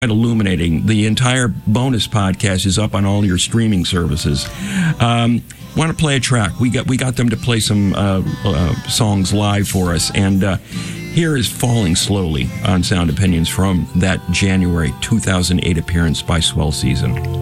illuminating. The entire bonus podcast is up on all your streaming services. Want to play a track? We got them to play some songs live for us, and here is Falling Slowly on Sound Opinions from that January 2008 appearance by Swell Season.